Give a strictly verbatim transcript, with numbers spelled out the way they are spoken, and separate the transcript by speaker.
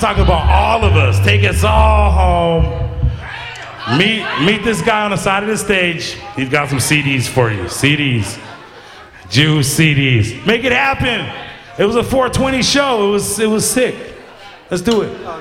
Speaker 1: talking about all of us. Take us all home. Meet, meet this guy on the side of the stage. He's got some C Ds for you. C Ds. Juice C Ds. Make it happen. It was a four twenty show. It was, it was sick. Let's do it.